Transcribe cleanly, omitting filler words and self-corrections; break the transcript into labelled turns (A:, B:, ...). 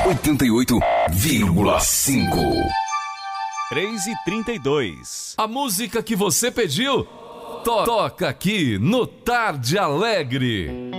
A: 88,5.
B: 3h32.
C: A música que você pediu toca aqui no Tarde Alegre.